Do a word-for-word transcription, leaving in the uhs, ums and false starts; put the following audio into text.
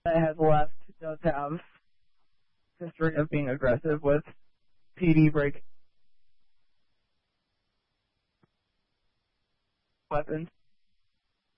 that has left does have history of being aggressive with P D break weapons.